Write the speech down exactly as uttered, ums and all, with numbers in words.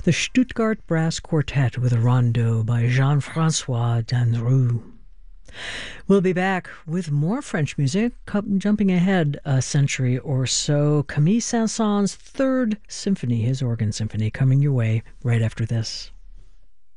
the Stuttgart Brass Quartet with a rondo by Jean-François Danrou. We'll be back with more French music, jumping ahead a century or so. Camille Saint-Saëns' Third Symphony, his organ symphony, coming your way right after this.